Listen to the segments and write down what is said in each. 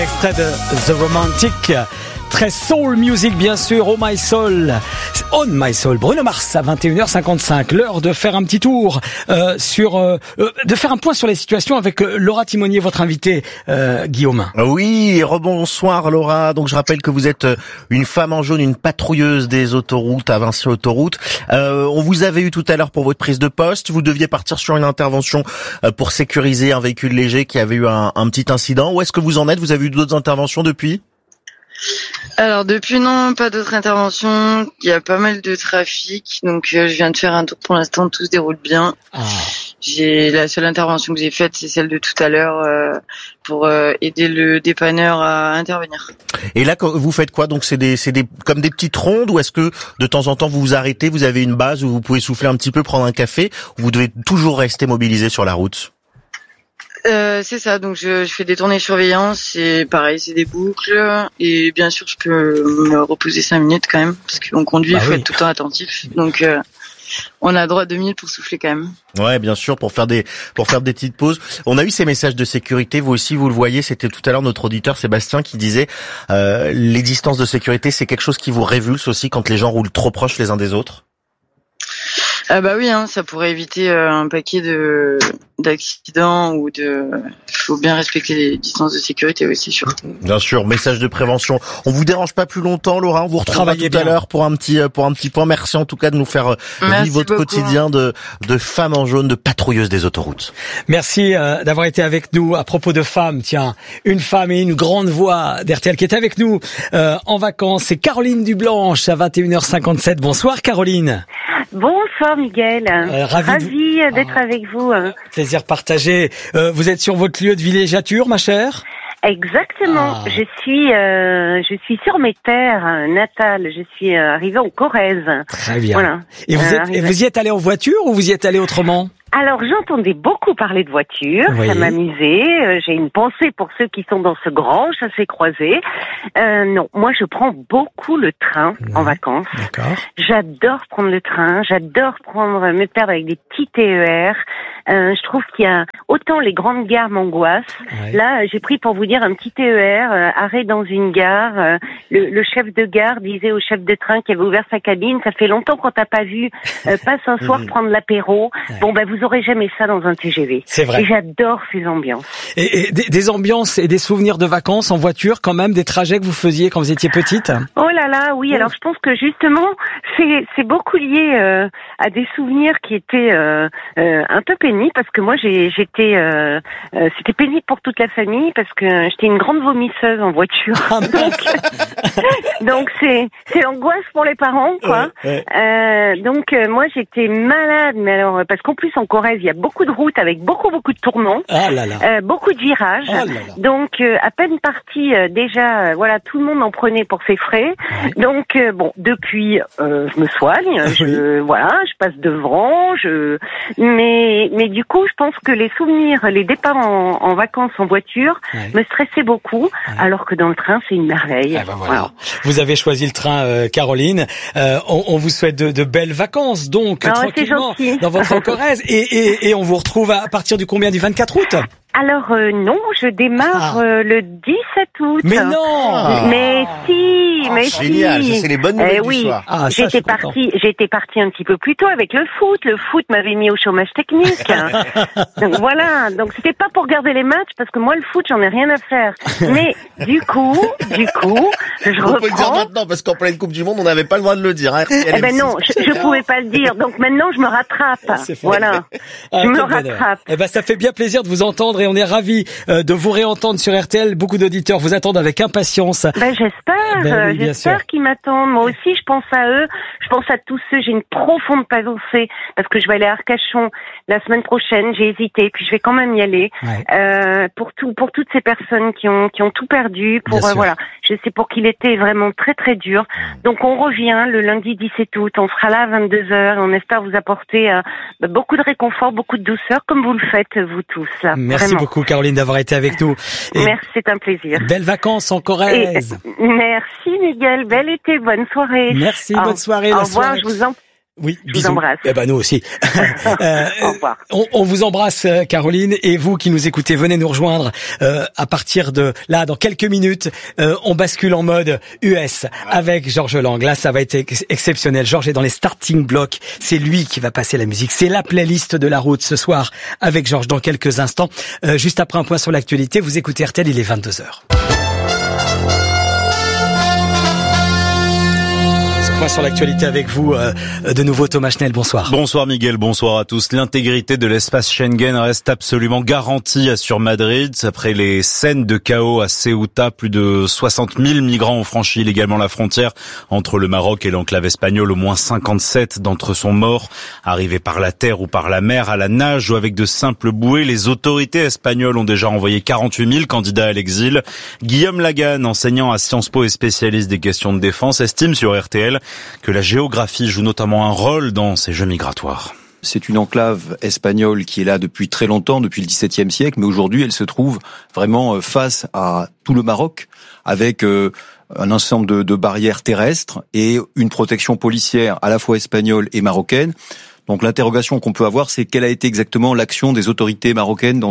Extrait de The Romantic, très soul music bien sûr, Oh My Soul, On My Soul, Bruno Mars à 21h55, l'heure de faire un petit tour de faire un point sur les situations avec Laura Timonier, votre invitée, Guillaume. Oui, rebonsoir Laura, donc je rappelle que vous êtes une femme en jaune, une patrouilleuse des autoroutes à Vinci Autoroute. On vous avait eu tout à l'heure pour votre prise de poste, vous deviez partir sur une intervention pour sécuriser un véhicule léger qui avait eu un petit incident. Où est-ce que vous en êtes? Vous avez eu d'autres interventions depuis? Alors depuis non, pas d'autres interventions. Il y a pas mal de trafic, donc je viens de faire un tour pour l'instant, tout se déroule bien. La seule intervention que j'ai faite, c'est celle de tout à l'heure pour aider le dépanneur à intervenir. Et là, vous faites quoi? Donc c'est comme des petites rondes, ou est-ce que de temps en temps vous vous arrêtez, vous avez une base où vous pouvez souffler un petit peu, prendre un café, ou vous devez toujours rester mobilisé sur la route? C'est ça, donc je fais des tournées de surveillance, c'est pareil, c'est des boucles, et bien sûr je peux me reposer 5 minutes quand même, parce qu'on conduit, il faut être tout le temps attentif, donc on a droit à 2 minutes pour souffler quand même. Ouais, bien sûr, pour faire des petites pauses. On a eu ces messages de sécurité, vous aussi vous le voyez, c'était tout à l'heure notre auditeur Sébastien qui disait les distances de sécurité, c'est quelque chose qui vous révulse aussi quand les gens roulent trop proches les uns des autres? Ah bah oui, ça pourrait éviter un paquet d'accidents ou faut bien respecter les distances de sécurité aussi surtout. Bien sûr, message de prévention. On vous dérange pas plus longtemps, Laura. On vous retrouvera tout à l'heure pour un petit point. Merci en tout cas de nous faire vivre votre quotidien de femme en jaune, de patrouilleuse des autoroutes. Merci d'avoir été avec nous. À propos de femmes, tiens, une femme et une grande voix d'RTL qui est avec nous en vacances. C'est Caroline Dublanche à 21h57. Bonsoir Caroline. Bonsoir Miguel, ravi d'être avec vous. Plaisir partagé. Vous êtes sur votre lieu de villégiature, ma chère? Exactement. Je suis sur mes terres natales. Je suis arrivée en Corrèze. Très bien. Voilà. Et vous y êtes allé en voiture ou vous y êtes allé autrement? Alors, j'entendais beaucoup parler de voitures, oui. Ça m'amusait. J'ai une pensée pour ceux qui sont dans ce grand chassé-croisé. Non, moi, je prends beaucoup le train en vacances. D'accord. J'adore prendre le train. J'adore me perdre avec des petits TER. Je trouve qu'il y a autant les grandes gares m'angoissent. Ouais. Là, j'ai pris pour vous dire un petit TER, arrêt dans une gare. Le chef de gare disait au chef de train qui avait ouvert sa cabine, ça fait longtemps qu'on t'a pas vu. Passe un soir prendre l'apéro. Ouais. Bon, vous aurez jamais ça dans un TGV. C'est vrai. Et j'adore ces ambiances. Et des ambiances et des souvenirs de vacances en voiture, quand même, des trajets que vous faisiez quand vous étiez petite? Oh là là, oui. Alors je pense que justement, c'est beaucoup lié à des souvenirs qui étaient un peu pénibles, parce que moi c'était pénible pour toute la famille, parce que j'étais une grande vomisseuse en voiture. Donc c'est l'angoisse pour les parents, quoi. Donc moi j'étais malade, mais alors parce qu'en plus en Corrèze il y a beaucoup de routes avec beaucoup de tournants, beaucoup de virages. Donc à peine parti déjà, voilà, tout le monde en prenait pour ses frais. Donc bon, depuis je me soigne, je passe devant, mais du coup je pense que les souvenirs, les départs en vacances en voiture me stressaient beaucoup, alors que dans le train c'est une merveille. Voilà. Vous avez choisi le train, Caroline. On vous souhaite de belles vacances, donc tranquillement dans votre Corrèze. Et on vous retrouve à partir du combien, du 24 août? Alors non, je démarre le 17 août. Mais non. Mais si, génial, ça c'est les bonnes nouvelles du soir. J'étais partie un petit peu plus tôt avec le foot. Le foot m'avait mis au chômage technique. Donc voilà, donc c'était pas pour regarder les matchs, parce que moi le foot j'en ai rien à faire. Mais du coup, je reprends. On peut le dire maintenant, parce qu'en pleine Coupe du Monde on n'avait pas le droit de le dire. Non, je pouvais pas le dire. Donc maintenant je me rattrape. Voilà, je me rattrape. Ça fait bien plaisir de vous entendre. Et on est ravis de vous réentendre sur RTL. Beaucoup d'auditeurs vous attendent avec impatience. J'espère qu'ils m'attendent. Moi aussi, je pense à eux. Je pense à tous ceux. J'ai une profonde pensée parce que je vais aller à Arcachon la semaine prochaine. J'ai hésité, puis je vais quand même y aller. Pour toutes ces personnes qui ont tout perdu. Voilà, je sais pour qui l'été est vraiment très très dur. Donc on revient le lundi 17 août. On sera là à 22h et on espère vous apporter beaucoup de réconfort, beaucoup de douceur, comme vous le faites vous tous là. Merci beaucoup Caroline d'avoir été avec nous. Merci, c'est un plaisir. Belles vacances en Corrèze. Merci Miguel, bel été, bonne soirée. Merci, bonne soirée. Au revoir, je vous en Oui, je vous embrasse. Eh ben nous aussi. Au revoir. On vous embrasse, Caroline, et vous qui nous écoutez, venez nous rejoindre à partir de là, dans quelques minutes. On bascule en mode US avec Georges Lang. Là, ça va être exceptionnel. Georges est dans les starting blocks. C'est lui qui va passer la musique. C'est la playlist de la route ce soir avec Georges dans quelques instants. Juste après un point sur l'actualité, vous écoutez RTL, il est 22h. Sur l'actualité avec vous, de nouveau Thomas Schnell, bonsoir. Bonsoir Miguel, bonsoir à tous. L'intégrité de l'espace Schengen reste absolument garantie, assure Madrid. Après les scènes de chaos à Ceuta, plus de 60 000 migrants ont franchi illégalement la frontière entre le Maroc et l'enclave espagnole. Au moins 57 d'entre eux sont morts, arrivés par la terre ou par la mer, à la nage ou avec de simples bouées. Les autorités espagnoles ont déjà envoyé 48 000 candidats à l'exil. Guillaume Lagan, enseignant à Sciences Po et spécialiste des questions de défense, estime sur RTL que la géographie joue notamment un rôle dans ces jeux migratoires. C'est une enclave espagnole qui est là depuis très longtemps, depuis le XVIIe siècle, mais aujourd'hui elle se trouve vraiment face à tout le Maroc, avec un ensemble de barrières terrestres et une protection policière à la fois espagnole et marocaine. Donc l'interrogation qu'on peut avoir, c'est quelle a été exactement l'action des autorités marocaines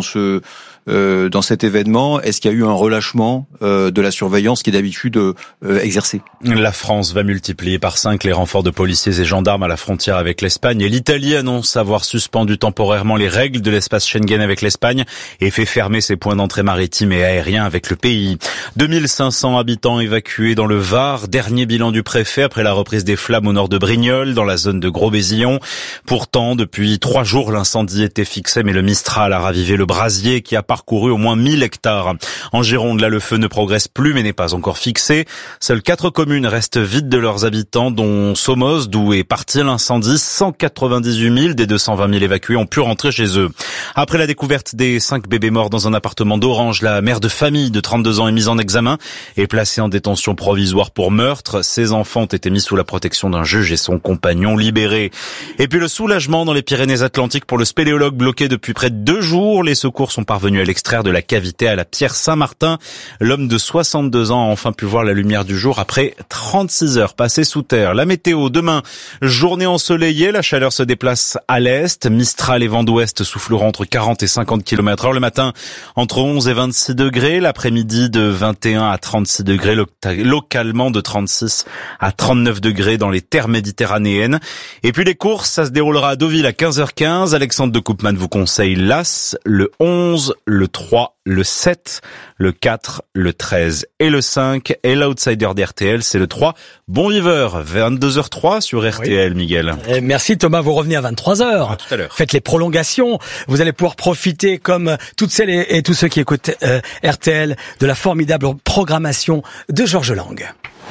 dans cet événement. Est-ce qu'il y a eu un relâchement de la surveillance qui est d'habitude exercée? La France va multiplier par 5 les renforts de policiers et gendarmes à la frontière avec l'Espagne, et l'Italie annonce avoir suspendu temporairement les règles de l'espace Schengen avec l'Espagne et fait fermer ses points d'entrée maritimes et aériens avec le pays. 2500 habitants évacués dans le Var, dernier bilan du préfet après la reprise des flammes au nord de Brignoles, dans la zone de Gros-Bézillon. Pourtant, depuis 3 jours, l'incendie était fixé, mais le Mistral a ravivé le brasier qui a parcouru au moins 1000 hectares. En Gironde, là, le feu ne progresse plus, mais n'est pas encore fixé. Seules 4 communes restent vides de leurs habitants, dont Somos, d'où est parti l'incendie. 198 000 des 220 000 évacués ont pu rentrer chez eux. Après la découverte des 5 bébés morts dans un appartement d'Orange, la mère de famille de 32 ans est mise en examen et placée en détention provisoire pour meurtre. Ses enfants ont été mis sous la protection d'un juge et son compagnon libéré. Et puis le soulagement dans les Pyrénées-Atlantiques pour le spéléologue bloqué depuis près de 2 jours. Les secours sont parvenus à l'extraire de la cavité à la pierre Saint-Martin. L'homme de 62 ans a enfin pu voir la lumière du jour après 36 heures passées sous terre. La météo, demain, journée ensoleillée, la chaleur se déplace à l'est. Mistral et vent d'ouest souffleront entre 40 et 50 km/h. Le matin, entre 11 et 26 degrés. L'après-midi, de 21 à 36 degrés. Localement, de 36 à 39 degrés dans les terres méditerranéennes. Et puis les courses, ça se déroulera à Deauville à 15h15. Alexandre de Koopman vous conseille l'As, le 11, le 3, le 7, le 4, le 13 et le 5. Et l'outsider d'RTL, c'est le 3. Bon viveur, 22h03 sur RTL, oui. Miguel. Et merci Thomas, vous revenez à 23h. À tout à l'heure. Faites les prolongations. Vous allez pouvoir profiter, comme toutes celles et tous ceux qui écoutent RTL, de la formidable programmation de Georges Lang.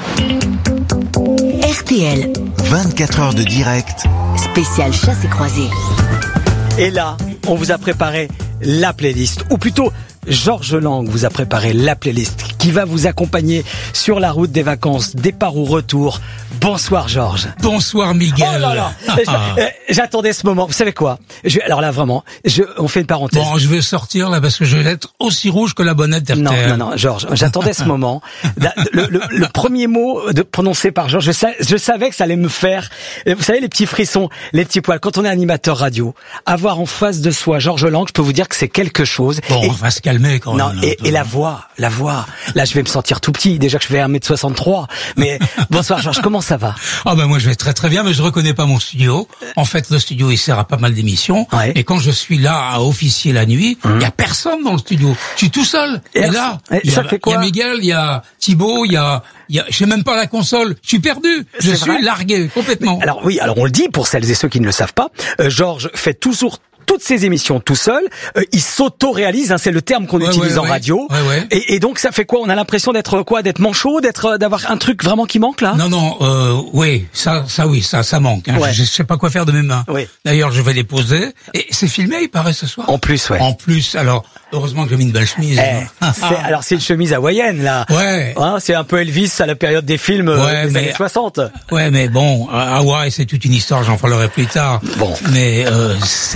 RTL. 24 heures de direct. Spécial chasse et croisée. Et là, on vous a préparé la playlist, ou plutôt Georges Lang vous a préparé la playlist qui va vous accompagner sur la route des vacances, départ ou retour. Bonsoir Georges. Bonsoir Miguel. Oh là là. J'attendais ce moment. Vous savez quoi? Alors là vraiment, on fait une parenthèse. Bon, je vais sortir là parce que je vais être aussi rouge que la bonnette d'RTL. Non, Georges, j'attendais ce moment. Le premier mot prononcé par Georges, je savais que ça allait me faire, vous savez, les petits frissons, les petits poils. Quand on est animateur radio, avoir en face de soi Georges Lang, je peux vous dire que c'est quelque chose. Bon, on va se calmer quand même. Non, et la voix. Là, je vais me sentir tout petit. Déjà que je fais 1m63. Mais bonsoir Georges, comment ça va? Ah ben moi je vais très très bien, mais je reconnais pas mon studio. En fait, le studio il sert à pas mal d'émissions. Ouais. Et quand je suis là à officier la nuit, il y a personne dans le studio. Je suis tout seul. Et là, il y a Miguel, il y a Thibaut, il y a je sais même pas la console. Je suis perdu. Je suis largué complètement. Alors oui, on le dit pour celles et ceux qui ne le savent pas. Georges fait toujours toutes ces émissions tout seul, il s'auto-réalise, c'est le terme qu'on utilise en radio. Ouais. Et donc ça fait quoi? On a l'impression d'être manchot, d'avoir un truc vraiment qui manque là? Non, oui, ça manque. Hein. Ouais. Je sais pas quoi faire de mes mains. Oui. D'ailleurs, je vais les poser. Et c'est filmé, il paraît ce soir. En plus, ouais. En plus, alors heureusement que j'ai mis une belle chemise. Alors c'est une chemise hawaïenne là. Ouais. Hein, c'est un peu Elvis à la période des films des années 60. Ouais, mais bon, Hawaï, c'est toute une histoire. J'en parlerai plus tard. Bon. Mais c'est pas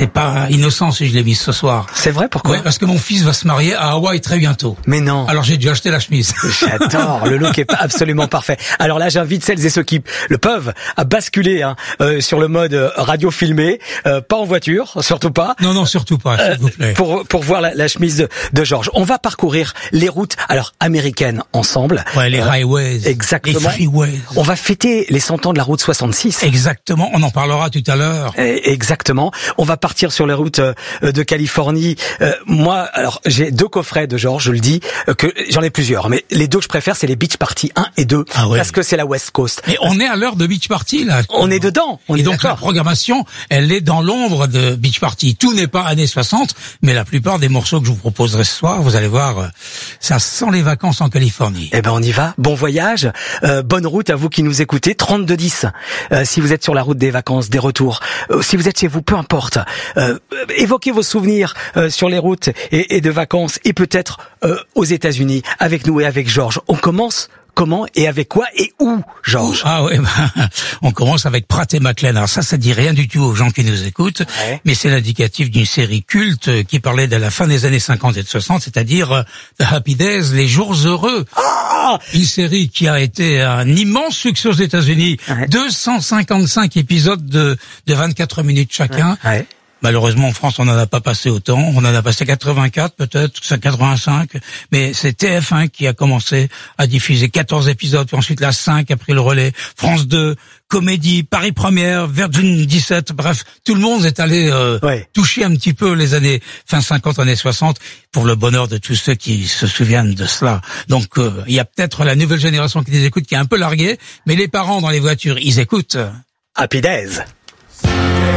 pas innocent si je l'ai mise ce soir. C'est vrai, pourquoi? Ouais, parce que mon fils va se marier à Hawaï très bientôt. Mais non. Alors j'ai dû acheter la chemise. J'adore, le look est absolument parfait. Alors là, j'invite celles et ceux qui le peuvent à basculer sur le mode radio filmé, pas en voiture, surtout pas. Non, surtout pas, s'il vous plaît. Pour voir la chemise de Georges. On va parcourir les routes, alors américaines ensemble. Ouais, les highways. Exactement. Les freeways. On va fêter les 100 ans de la route 66. Exactement, on en parlera tout à l'heure. Exactement. On va partir sur les routes de Californie. Moi, alors j'ai 2 coffrets de Georges, je le dis, que j'en ai plusieurs, mais les 2 que je préfère, c'est les Beach Party 1 et 2, parce que c'est la West Coast. Mais on est à l'heure de Beach Party, là. On est dedans. Et donc la programmation, elle est dans l'ombre de Beach Party. Tout n'est pas années 60, mais la plupart des morceaux que je vous proposerai ce soir, vous allez voir, ça sent les vacances en Californie. Eh ben on y va. Bon voyage, bonne route à vous qui nous écoutez. 3210. Si vous êtes sur la route des vacances, des retours, si vous êtes chez vous, peu importe. Évoquez vos souvenirs sur les routes et de vacances, et peut-être aux États-Unis avec nous et avec Georges. On commence. Comment et avec quoi et où, Georges? Ah ouais, on commence avec Pratt et McLean. Alors ça dit rien du tout aux gens qui nous écoutent, mais c'est l'indicatif d'une série culte qui parlait de la fin des années 50 et de 60, c'est-à-dire The Happy Days, les jours heureux. Une série qui a été un immense succès aux États-Unis. 255 épisodes de 24 minutes chacun. Malheureusement, en France, on n'en a pas passé autant. On en a passé 84, peut-être, 85. Mais c'est TF1 qui a commencé à diffuser 14 épisodes, puis ensuite la 5 a pris le relais. France 2, Comédie, Paris Première, Virgin 17. Bref, tout le monde est allé toucher un petit peu les années fin 50, années 60, pour le bonheur de tous ceux qui se souviennent de cela. Donc, il y a peut-être la nouvelle génération qui les écoute, qui est un peu larguée, mais les parents dans les voitures, ils écoutent Happy Days.